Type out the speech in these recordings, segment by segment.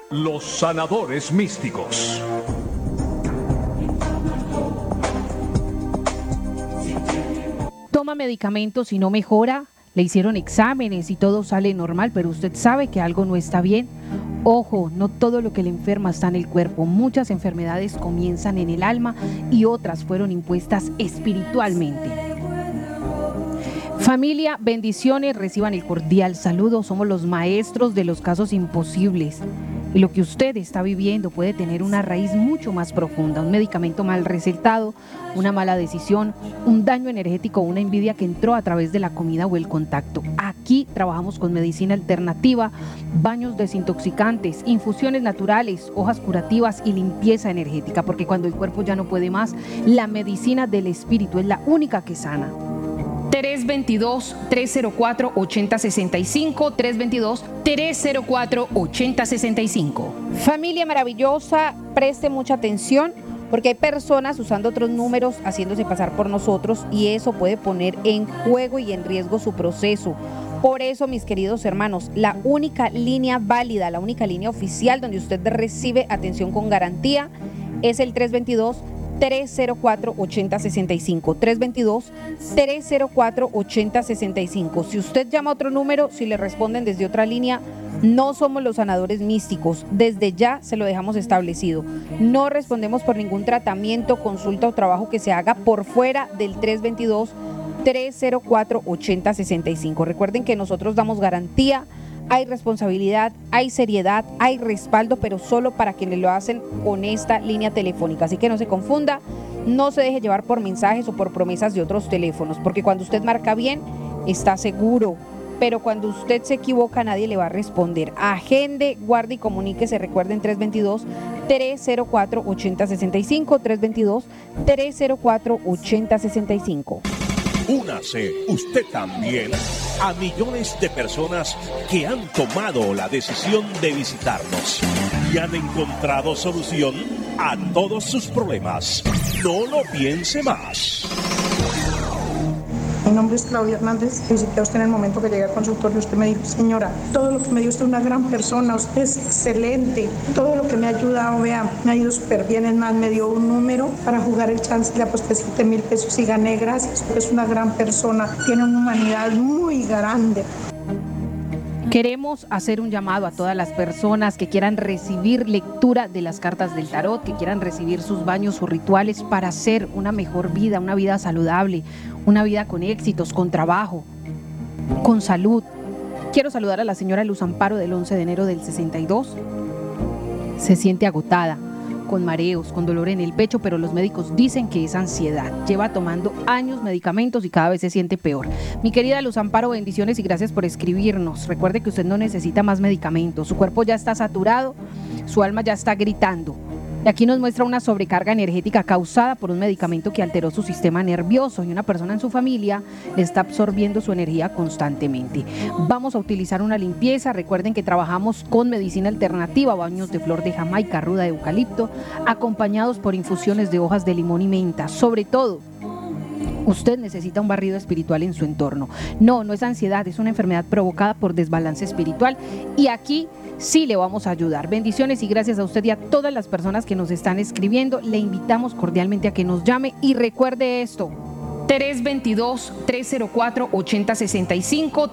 Los sanadores místicos. Toma medicamentos y no mejora, le hicieron exámenes y todo sale normal, pero usted sabe que algo no está bien. Ojo, no todo lo que le enferma está en el cuerpo. Muchas enfermedades comienzan en el alma y otras fueron impuestas espiritualmente. Familia, bendiciones, reciban el cordial saludo. Somos los maestros de los casos imposibles. Y lo que usted está viviendo puede tener una raíz mucho más profunda, un medicamento mal recetado, una mala decisión, un daño energético o una envidia que entró a través de la comida o el contacto. Aquí trabajamos con medicina alternativa, baños desintoxicantes, infusiones naturales, hojas curativas y limpieza energética, porque cuando el cuerpo ya no puede más, la medicina del espíritu es la única que sana. 322-304-8065, 322-304-8065. Familia maravillosa, preste mucha atención porque hay personas usando otros números haciéndose pasar por nosotros y eso puede poner en juego y en riesgo su proceso. Por eso, mis queridos hermanos, la única línea válida, la única línea oficial donde usted recibe atención con garantía es el 322-304-8065, 322-304-8065. Si usted llama a otro número, si le responden desde otra línea, no somos los sanadores místicos. Desde ya se lo dejamos establecido. No respondemos por ningún tratamiento, consulta o trabajo que se haga por fuera del 322-304-8065. Recuerden que nosotros damos garantía. Hay responsabilidad, hay seriedad, hay respaldo, pero solo para quienes lo hacen con esta línea telefónica. Así que no se confunda, no se deje llevar por mensajes o por promesas de otros teléfonos, porque cuando usted marca bien, está seguro. Pero cuando usted se equivoca, nadie le va a responder. Agende, guarde y comuníquese. Recuerden 322-304-8065, 322-304-8065. Únase usted también a millones de personas que han tomado la decisión de visitarnos y han encontrado solución a todos sus problemas. No lo piense más. Mi nombre es Claudia Hernández. Visité a usted en el momento que llegué al consultorio. Usted me dijo: señora, todo lo que me dio usted es una gran persona, usted es excelente. Todo lo que me ha ayudado, vea, me ha ido súper bien. Es más, me dio un número para jugar el chance, le aposté 7,000 pesos y gané. Gracias, porque es una gran persona, tiene una humanidad muy grande. Queremos hacer un llamado a todas las personas que quieran recibir lectura de las cartas del tarot, que quieran recibir sus baños o rituales para hacer una mejor vida, una vida saludable, una vida con éxitos, con trabajo, con salud. Quiero saludar a la señora Luz Amparo del 11 de enero del 62. Se siente agotada, con mareos, con dolor en el pecho, pero los médicos dicen que es ansiedad. Lleva tomando años medicamentos y cada vez se siente peor. Mi querida Luz Amparo, bendiciones y gracias por escribirnos. Recuerde que usted no necesita más medicamentos. Su cuerpo ya está saturado, su alma ya está gritando. Y aquí nos muestra una sobrecarga energética causada por un medicamento que alteró su sistema nervioso y una persona en su familia le está absorbiendo su energía constantemente. Vamos a utilizar una limpieza. Recuerden que trabajamos con medicina alternativa, baños de flor de Jamaica, ruda de eucalipto, acompañados por infusiones de hojas de limón y menta. Sobre todo, usted necesita un barrido espiritual en su entorno. No es ansiedad, es una enfermedad provocada por desbalance espiritual y aquí sí le vamos a ayudar. Bendiciones y gracias a usted y a todas las personas que nos están escribiendo. Le invitamos cordialmente a que nos llame y recuerde esto: 322-304-8065,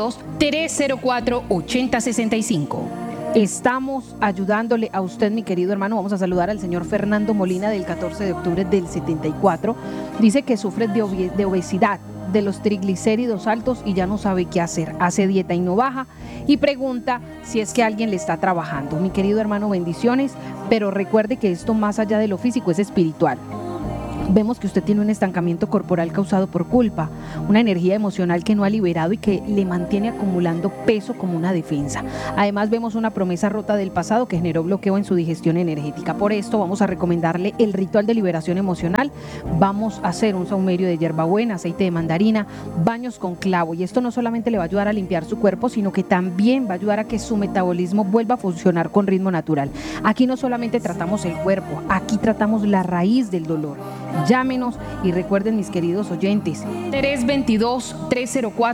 322-304-8065. Estamos ayudándole a usted, mi querido hermano. Vamos a saludar al señor Fernando Molina del 14 de octubre del 74. Dice que sufre de obesidad, de los triglicéridos altos y ya no sabe qué hacer. Hace dieta y no baja y pregunta si es que alguien le está trabajando. Mi querido hermano, bendiciones, pero recuerde que esto más allá de lo físico es espiritual. Vemos que usted tiene un estancamiento corporal causado por culpa, una energía emocional que no ha liberado y que le mantiene acumulando peso como una defensa. Además vemos una promesa rota del pasado que generó bloqueo en su digestión energética. Por esto vamos a recomendarle el ritual de liberación emocional. Vamos a hacer un saumerio de hierbabuena, aceite de mandarina, baños con clavo, y esto no solamente le va a ayudar a limpiar su cuerpo, sino que también va a ayudar a que su metabolismo vuelva a funcionar con ritmo natural. Aquí no solamente tratamos el cuerpo, aquí tratamos la raíz del dolor. Llámenos y recuerden, mis queridos oyentes,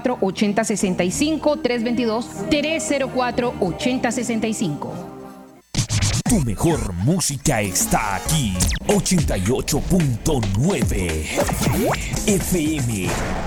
322-304-8065, 322-304-8065. Tu mejor música está aquí. 88.9 FM.